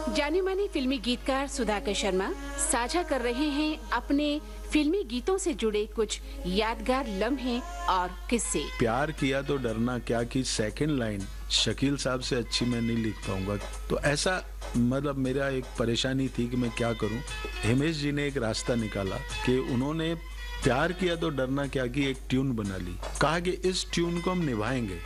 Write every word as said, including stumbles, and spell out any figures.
जाने माने फिल्मी गीतकार सुधाकर शर्मा साझा कर रहे हैं अपने फिल्मी गीतों से जुड़े कुछ यादगार लम्हे और किस्से। प्यार किया तो डरना क्या की सेकंड लाइन शकील साहब से अच्छी मैं नहीं लिख पाऊंगा, तो ऐसा मतलब मेरा एक परेशानी थी कि मैं क्या करूं। हिमेश जी ने एक रास्ता निकाला कि उन्होंने प्यार किया तो डरना क्या की एक ट्यून बना ली, कहा कि इस ट्यून को हम निभाएंगे।